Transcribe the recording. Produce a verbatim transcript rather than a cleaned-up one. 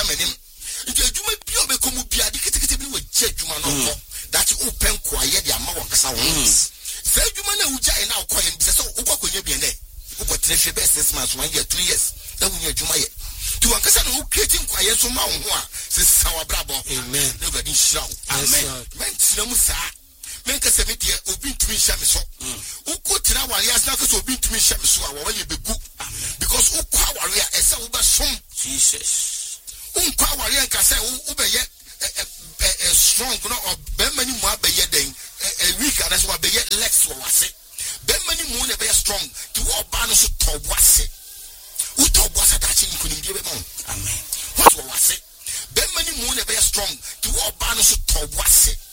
menim nti adwuma bi o be komu bia de ketekete bi wo gye adwuma no ko that open kwaye de ama won kasa won say adwuma na ugya na akoye bi say ukwakonye bi ne ukotre hwe be six months one year two years na wunya adwuma ye ti wankasa na ukreating kwaye so ma wo ho a se sawa brabo amen na gadi shira amen men tina mu sa men kasa me de obi ntumi hya me so ukotra wale asna kasa obi ntumi hya me so a wo wale begu because ukwa wale a ese wo be som Jesus unkwa wale kasa wo be ye strong no or be many more be ye den weak and that's what be ye lex wo wase be many more ne be strong to wo ba no so to wase wo to wase da chi nkunim die be mo amen what wo wase be many more ne be strong to wo ba no so to wase